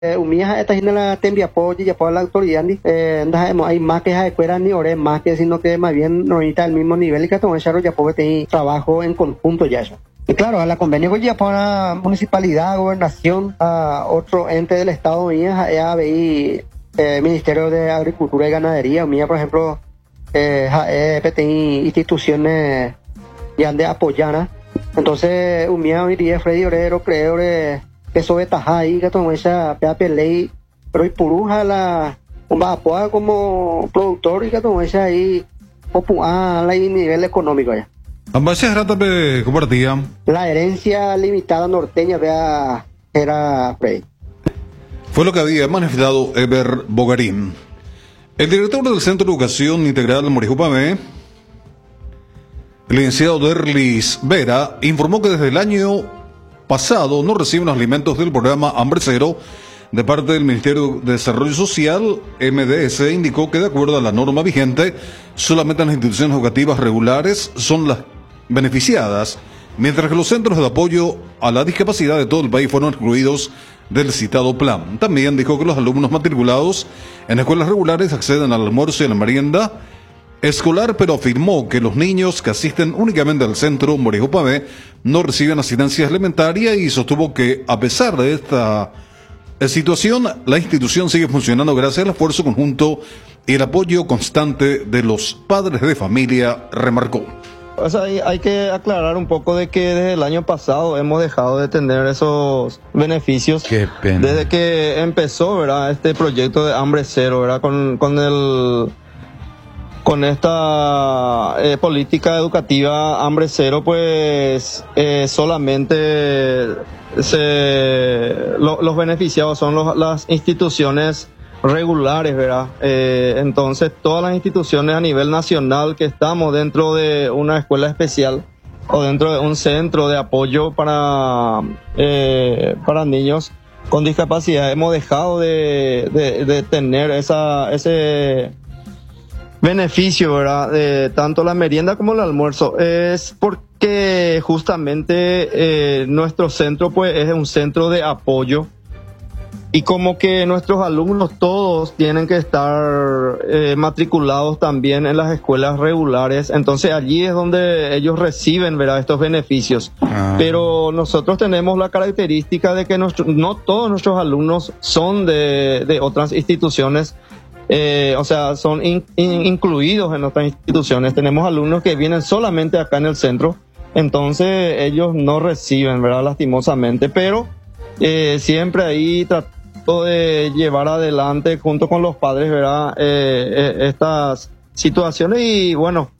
Umía esta gente la tembia apoyo y apoya la autoridad ni hay más que escuela ni ore más que sino que más bien no está al mismo nivel y que todo ese ya puede tener trabajo en conjunto ya eso. Y claro, a la convenio ya por la municipalidad, gobernación, a otro ente del estado mía, ya veí Ministerio de Agricultura y Ganadería, mía por ejemplo, instituciones ya de apoyar. Entonces, mía hoy día Freddy Orero creo que sobre ahí que todo esa ley, pero y puruja la va a como productor y que todo esa ahí popular a nivel económico ya. La herencia limitada norteña era Freddy. Fue lo que había manifestado Eber Bogarín. El director del Centro de Educación Integral Morijupamé, el licenciado Derlis Vera, informó que desde el año pasado no reciben los alimentos del programa Hambre Cero de parte del Ministerio de Desarrollo Social. MDS indicó que de acuerdo a la norma vigente, solamente las instituciones educativas regulares son las beneficiadas, mientras que los centros de apoyo a la discapacidad de todo el país fueron excluidos del citado plan. También dijo que los alumnos matriculados en escuelas regulares acceden al almuerzo y a la merienda escolar, pero afirmó que los niños que asisten únicamente al centro Morijupamé no reciben asistencia alimentaria y sostuvo que a pesar de esta situación, la institución sigue funcionando gracias al esfuerzo conjunto y el apoyo constante de los padres de familia, remarcó. O sea, hay que aclarar un poco de que desde el año pasado hemos dejado de tener esos beneficios. Qué pena. Desde que empezó, ¿verdad?, este proyecto de Hambre Cero, ¿verdad?, con esta política educativa Hambre Cero, pues solamente los beneficiados son las instituciones regulares, ¿verdad? Entonces todas las instituciones a nivel nacional que estamos dentro de una escuela especial o dentro de un centro de apoyo para niños con discapacidad hemos dejado de tener ese beneficio, ¿verdad?, de tanto la merienda como el almuerzo. Es porque justamente nuestro centro pues es un centro de apoyo y como que nuestros alumnos todos tienen que estar matriculados también en las escuelas regulares, entonces allí es donde ellos reciben, ¿verdad?, estos beneficios. Pero nosotros tenemos la característica de que no todos nuestros alumnos son de otras instituciones, o sea, son incluidos en nuestras instituciones. Tenemos alumnos que vienen solamente acá en el centro, entonces ellos no reciben, ¿verdad?, lastimosamente, pero siempre ahí tratamos de llevar adelante junto con los padres, ¿verdad?, estas situaciones y bueno,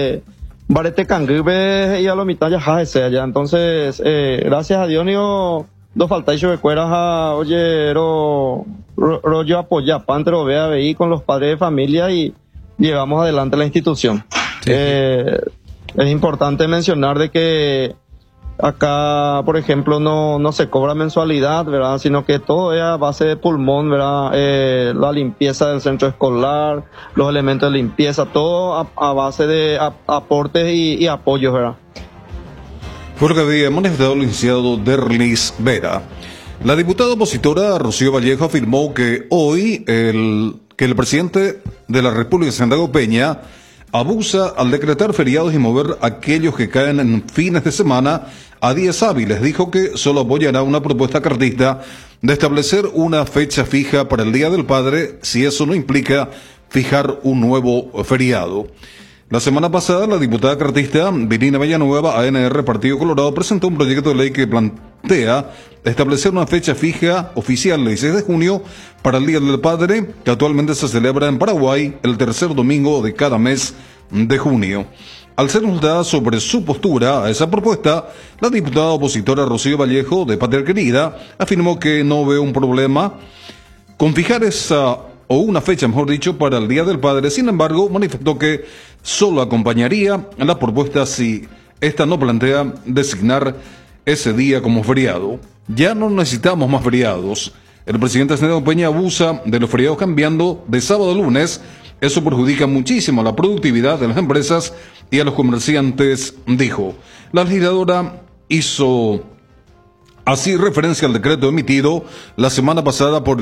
Barete Cangribe y a lo mitad ya sea ya. Entonces, gracias a Dios, no falta yo de cueras a oye, rollo apoyar pantero vea veí con los padres de familia y llevamos adelante la institución. Sí. Es importante mencionar de que acá, por ejemplo, no se cobra mensualidad, ¿verdad?, sino que todo es a base de pulmón, ¿verdad? La limpieza del centro escolar, los elementos de limpieza, todo a base de aportes y apoyos, ¿verdad? Fue lo que había manifestado el licenciado Derlis Vera. La diputada opositora Rocío Vallejo afirmó que hoy que el presidente de la República, Santiago Peña, abusa al decretar feriados y mover a aquellos que caen en fines de semana a días hábiles. Dijo que solo apoyará una propuesta cartista de establecer una fecha fija para el Día del Padre si eso no implica fijar un nuevo feriado. La semana pasada, la diputada cartista Virina Villanueva, ANR Partido Colorado, presentó un proyecto de ley que plantea establecer una fecha fija oficial el 16 de junio para el Día del Padre, que actualmente se celebra en Paraguay el tercer domingo de cada mes de junio. Al ser consultada sobre su postura a esa propuesta, la diputada opositora Rocío Vallejo, de Patria Querida, afirmó que no ve un problema con fijar una fecha, mejor dicho, para el Día del Padre. Sin embargo, manifestó que solo acompañaría a la propuesta si esta no plantea designar ese día como feriado. Ya no necesitamos más feriados. El presidente Santiago Peña abusa de los feriados cambiando de sábado a lunes. Eso perjudica muchísimo la productividad de las empresas y a los comerciantes, dijo. La legisladora hizo Así referencia al decreto emitido la semana pasada por